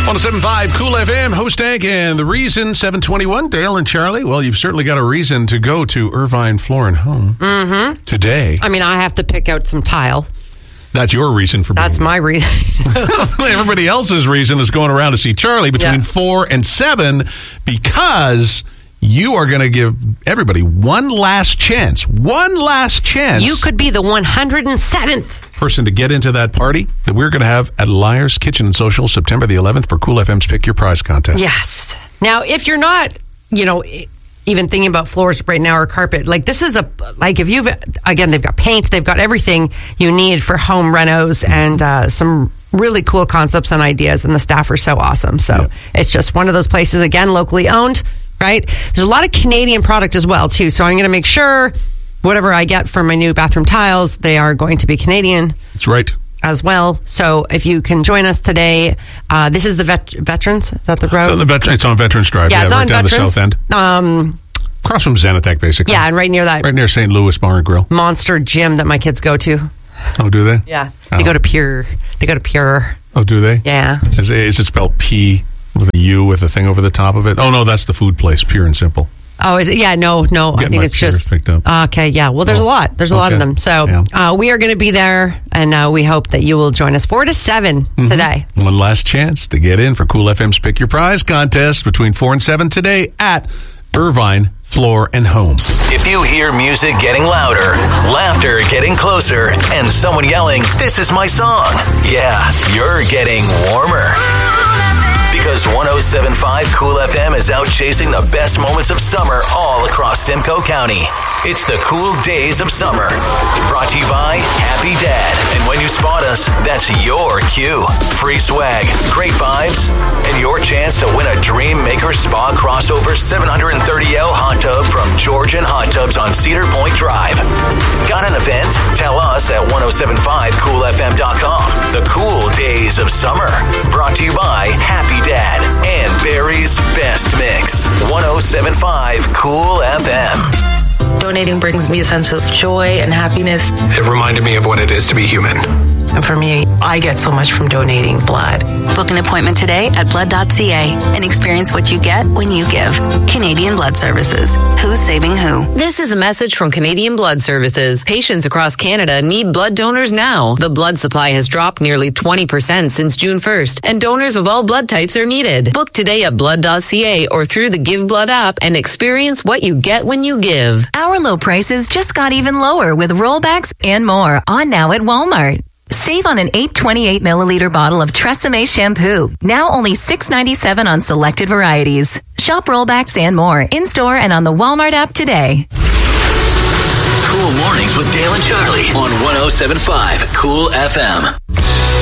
107.5 Cool FM, Host Egg, and the reason, 721, Dale and Charlie. Well, you've certainly got a reason to go to Irvine Floor and Home today. I mean, I have to pick out some tile. That's your reason for being That's my reason. Everybody else's reason is going around to see Charlie between 4 and 7 because you are going to give everybody one last chance. One last chance. You could be the 107th person to get into that party that we're going to have at Liar's Kitchen and Social September the 11th for Cool FM's Pick Your Prize contest. Yes. Now, if you're not, even thinking about floors right now or carpet, this is if you've, again, they've got paint, they've got everything you need for home renos and some really cool concepts and ideas, and the staff are so awesome. So it's just one of those places, again, locally owned, right? There's a lot of Canadian product as well, too. So I'm going to make sure whatever I get for my new bathroom tiles, they are going to be Canadian. That's right. As well. So if you can join us today, this is the Veterans. Is that the road? It's on Veterans Drive. Yeah, it's on right Veterans. down the south end. Across from Xanatech, basically. Yeah, and right near that. Right near St. Louis Bar and Grill. Monster gym that my kids go to. Oh, do they? Yeah. They go to Pure. Oh, do they? Yeah. Is it spelled P with a U with a thing over the top of it? Oh, no, that's the food place, Pure and Simple. Oh, is it? Yeah, no. I think it's just picked up. Okay, yeah. Well, there's a lot. There's a lot of them. So we are going to be there, and we hope that you will join us 4 to 7 today. One last chance to get in for Cool FM's Pick Your Prize contest between 4 and 7 today at Irvine Floor and Home. If you hear music getting louder, laughter getting closer, and someone yelling, "This is my song," yeah, you're getting warmer. Because 107.5 Cool FM is out chasing the best moments of summer all across Simcoe County. It's the Cool Days of Summer. Brought to you by Happy Dad. And when you spot us, that's your cue. Free swag, great vibes, and your chance to win a Dream Maker Spa Crossover 730L hot tub from Georgian Hot Tubs on Cedar Point Drive. Got an event? Tell us at 1075coolfm.com. The Cool Days of Summer. Brought to you by Happy Dad and Barry's Best Mix. 107.5 Cool FM. Donating brings me a sense of joy and happiness. It reminded me of what it is to be human. And for me, I get so much from donating blood. Book an appointment today at blood.ca and experience what you get when you give. Canadian Blood Services. Who's saving who? This is a message from Canadian Blood Services. Patients across Canada need blood donors now. The blood supply has dropped nearly 20% since June 1st, and donors of all blood types are needed. Book today at blood.ca or through the Give Blood app and experience what you get when you give. Our low prices just got even lower with rollbacks and more on now at Walmart. Save on an 828 milliliter bottle of Tresemme shampoo. Now only $6.97 on selected varieties. Shop rollbacks and more in-store and on the Walmart app today. Cool Mornings with Dale and Charlie on 107.5 Cool FM.